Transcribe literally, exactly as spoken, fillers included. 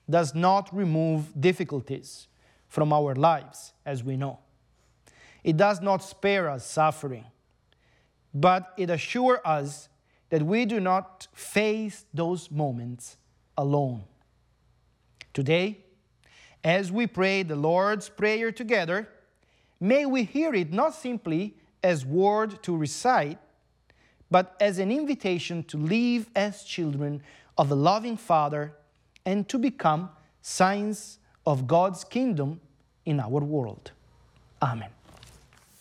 does not remove difficulties from our lives, as we know. It does not spare us suffering, but it assures us that we do not face those moments alone. Today, as we pray the Lord's Prayer together, may we hear it not simply as word to recite, but as an invitation to live as children of a loving Father and to become signs of God's kingdom in our world. Amen.